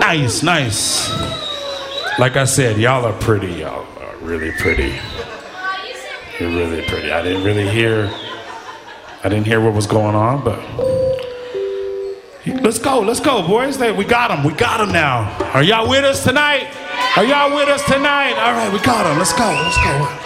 Nice, nice. Like I said, y'all are pretty. Y'all are really pretty. You're really pretty. I didn't hear what was going on, but let's go, boys. We got him now. Are y'all with us tonight? All right, we got him. Let's go.